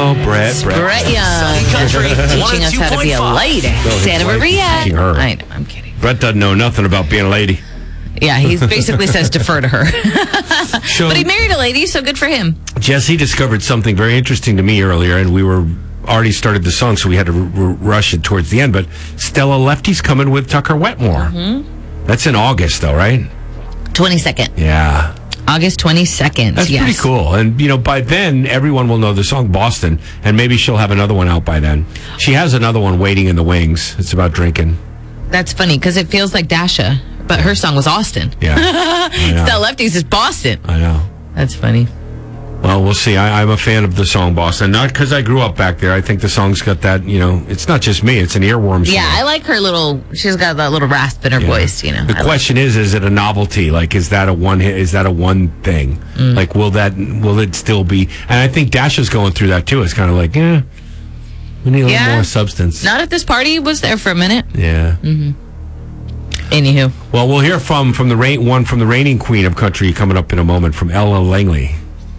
Oh, Brett Young. Teaching us how to be a lady. Santa Maria. Teaching her. I know, I'm kidding. Brett doesn't know nothing about being a lady. Yeah, he basically says defer to her. But he married a lady, so good for him. Jesse discovered something very interesting to me earlier, and we were already started the song, so we had to rush it towards the end. But Stella Lefty's coming with Tucker Wetmore. Mm-hmm. That's in August, though, right? 22nd. Yeah. August 22nd. That's pretty cool. And, by then, everyone will know the song Boston, and maybe she'll have another one out by then. She has another one waiting in the wings. It's about drinking. That's funny, because it feels like Dasha, but her song was Austin. Yeah. Stella Lefty's is Boston. I know. That's funny. Well, we'll see. I'm a fan of the song Boston. Not because I grew up back there. I think the song's got that, it's not just me. It's an earworm song. Yeah, I like her she's got that little rasp in her voice, The question is it a novelty? Like, is that a one hit? Is that a one thing? Like, will it still be? And I think Dasha's going through that too. It's kind of like, we need a little more substance. Not if this party was there for a minute. Yeah. Mm-hmm. Anywho. Well, we'll hear from the reigning queen of country coming up in a moment, from Ella Langley.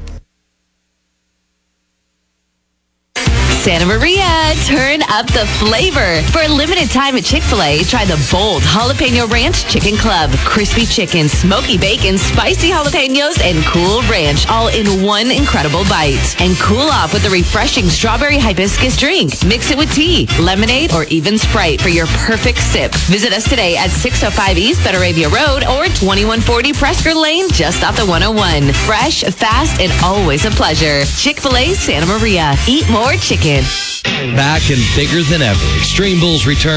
Santa Maria, turn up the flavor. For a limited time at Chick-fil-A, try the bold Jalapeno Ranch Chicken Club. Crispy chicken, smoky bacon, spicy jalapenos, and cool ranch, all in one incredible bite. And cool off with a refreshing strawberry hibiscus drink. Mix it with tea, lemonade, or even Sprite for your perfect sip. Visit us today at 605 East Betaravia Road or 2140 Presker Lane, just off the 101. Fresh, fast, and always a pleasure. Chick-fil-A Santa Maria. Eat more chicken. Back and bigger than ever, Extreme Bulls return